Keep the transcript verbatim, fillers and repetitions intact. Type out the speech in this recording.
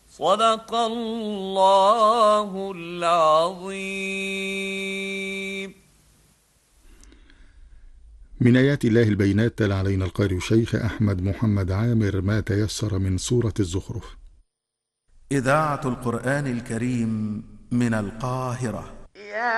صدق الله العظيم. من آيات الله البينات تلا علينا القارئ الشيخ أحمد محمد عامر ما تيسر من سورة الزخرف. إذاعة القرآن الكريم من القاهرة.